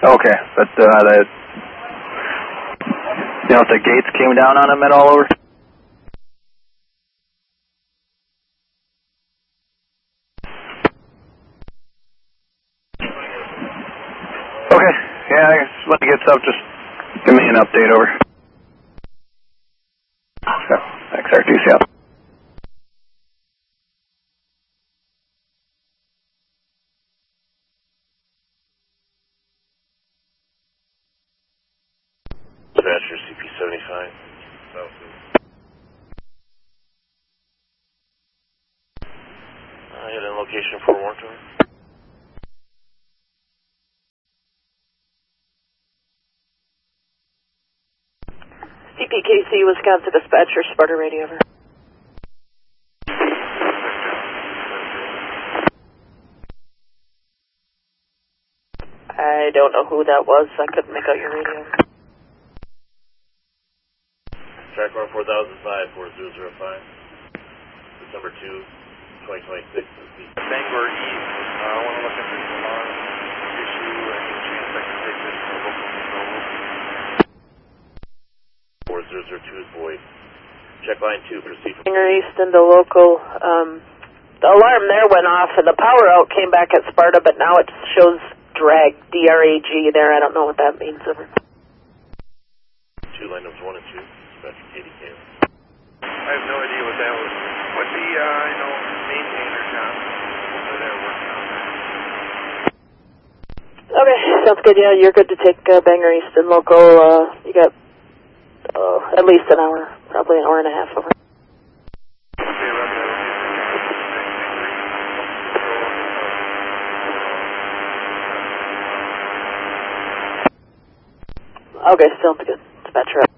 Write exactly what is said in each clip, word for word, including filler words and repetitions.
Okay, but uh, the, you know if the gates came down on them at all over? Okay, yeah, I guess when it gets up, just give me an update over. So, X R T C out. Dispatcher C P seventy-five. I had a location for Warrenton. C P K C, Wisconsin Dispatcher, Sparta Radio over. I don't know who that was. I couldn't make out your radio. Track one four thousand five, four zero zero five. December second, twenty twenty-six. Bangor East. I uh, want to look into the alarm issue. Any chance I can take this to local control? four zero zero two is void. Check line two, proceed from Bangor East into local. Um, the alarm there went off and the power out came back at Sparta, but now it shows drag, D R A G there. I don't know what that means. Over. Two, line numbers one and two. Dispatcher K D K. I have no idea what that was. What's the, uh, I know, maintainer job over there working on that? Okay, sounds good. Yeah, you're good to take uh, Bangor East and local. Uh, you got uh, at least an hour, probably an hour and a half over. Okay, Roger. Okay, sounds good. Dispatcher up.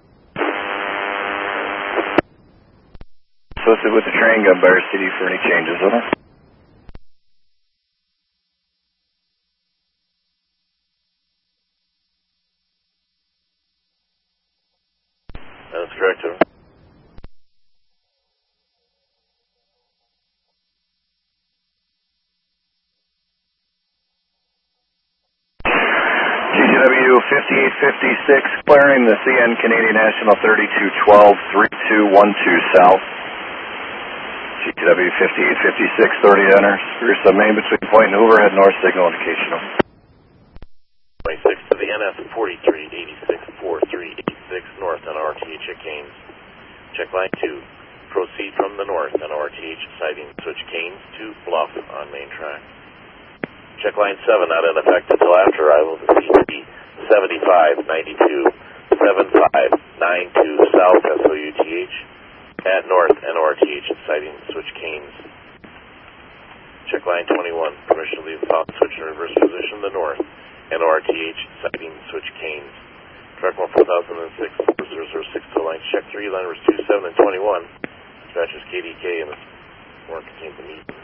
Associated with the train, Gunbearer City for any changes, over. That's correct, over. G T W fifty-eight fifty-six, clearing the C N Canadian National thirty-two twelve, three two one two south. G T W fifty-eight fifty-six, thirty to enter. Spruce submain between point and overhead north signal indication. twenty-six to the N S forty-three eighty-six, forty-three eighty-six north on R T H at Canes. Check line two. Proceed from the north on R T H sighting switch Canes to Bluff on main track. Check line seven not in effect until after arrival to C P seventy-five ninety-two, seventy-five ninety-two south S O U T H at north N O R T H sighting switch Canes. Check line twenty-one, permission to leave the following switch in reverse position the north N O R T H sighting switch Canes. Track one four thousand six, four zero zero six to line check three, line numbers two, seven, and twenty-one. Dispatchers K D K and this warrant contains the meet.